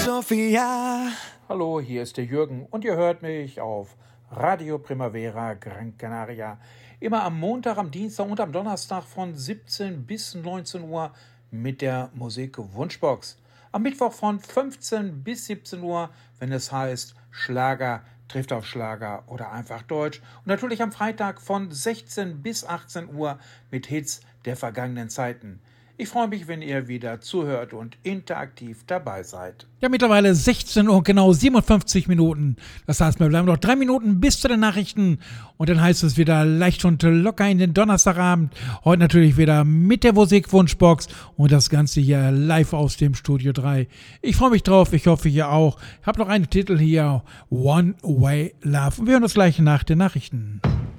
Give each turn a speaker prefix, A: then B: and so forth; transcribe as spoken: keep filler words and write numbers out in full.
A: Sophia.
B: Hallo, hier ist der Jürgen und ihr hört mich auf Radio Primavera Gran Canaria. Immer am Montag, am Dienstag und am Donnerstag von siebzehn bis neunzehn Uhr mit der Musik Wunschbox. Am Mittwoch von fünfzehn bis siebzehn Uhr, wenn es heißt Schlager trifft auf Schlager oder einfach Deutsch. Und natürlich am Freitag von sechzehn bis achtzehn Uhr mit Hits der vergangenen Zeiten. Ich freue mich, wenn ihr wieder zuhört und interaktiv dabei seid.
C: Ja, mittlerweile sechzehn Uhr, genau siebenundfünfzig Minuten. Das heißt, wir bleiben noch drei Minuten bis zu den Nachrichten. Und dann heißt es wieder leicht und locker in den Donnerstagabend. Heute natürlich wieder mit der Musikwunschbox und das Ganze hier live aus dem Studio drei. Ich freue mich drauf, ich hoffe ihr auch. Ich habe noch einen Titel hier, One Way Love. Wir hören uns gleich nach den Nachrichten.